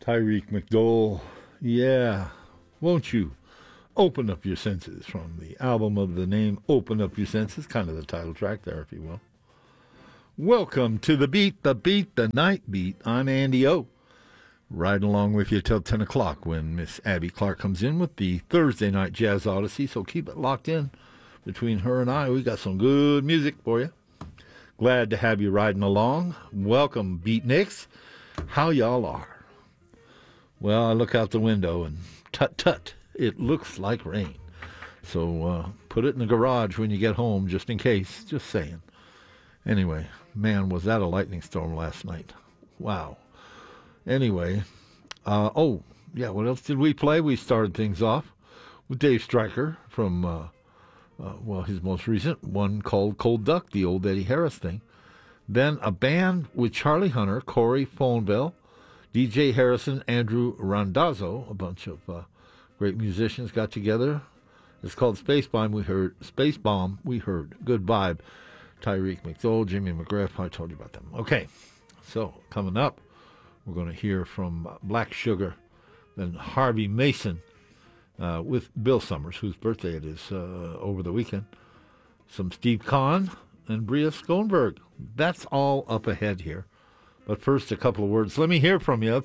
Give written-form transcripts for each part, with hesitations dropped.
Tyreek McDowell, yeah, won't you open up your senses, from the album of the name Open Up Your Senses, kind of the title track there, if you will. Welcome to the beat, the night beat. I'm Andy O, riding along with you till 10 o'clock when Miss Abby Clark comes in with the Thursday Night Jazz Odyssey, so keep it locked in between her and I. We got some good music for you. Glad to have you riding along. Welcome, Beatniks. How y'all are? Well, I look out the window and tut, it looks like rain. So put it in the garage when you get home, just in case. Just saying. Anyway, man, was that a lightning storm last night. Wow. Anyway, what else did we play? We started things off with Dave Stryker from, his most recent one called Cold Duck, the old Eddie Harris thing. Then a band with Charlie Hunter, Corey Fonville, DJ Harrison, Andrew Randazzo, a bunch of great musicians got together. It's called Space Bomb. We heard Good Vibe. Tyreek McDowell, Jimmy McGriff. I told you about them. Okay, so coming up, we're going to hear from Black Sugar, then Harvey Mason with Bill Summers, whose birthday it is over the weekend. Some Steve Kahn and Bria Schoenberg. That's all up ahead here. But first, a couple of words. Let me hear from you.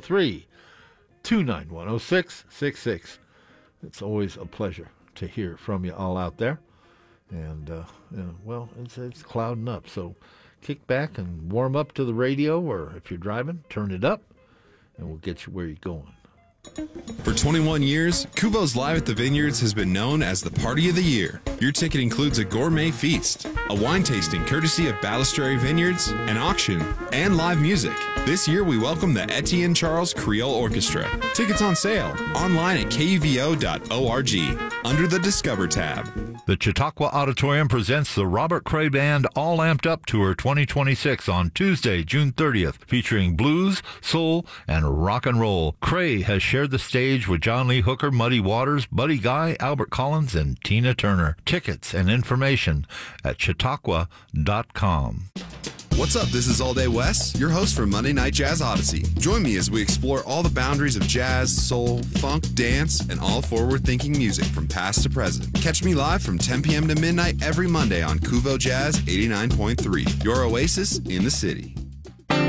303-291-0666. It's always a pleasure to hear from you all out there. And, it's clouding up. So kick back and warm up to the radio, or if you're driving, turn it up, and we'll get you where you're going. For 21 years, Kuvo's Live at the Vineyards has been known as the party of the year. Your ticket includes a gourmet feast, a wine tasting courtesy of Balistrary Vineyards, an auction, and live music. This year, we welcome the Etienne Charles Creole Orchestra. Tickets on sale online at kuvo.org under the Discover tab. The Chautauqua Auditorium presents the Robert Cray Band All Amped Up Tour 2026 on Tuesday, June 30th, featuring blues, soul, and rock and roll. Cray has shared the stage with John Lee Hooker, Muddy Waters, Buddy Guy, Albert Collins, and Tina Turner. Tickets and information at chautauqua.com. What's up? This is All Day Wes, your host for Monday Night Jazz Odyssey. Join me as we explore all the boundaries of jazz, soul, funk, dance, and all forward-thinking music from past to present. Catch me live from 10 p.m. to midnight every Monday on Kuvo Jazz 89.3, your oasis in the city.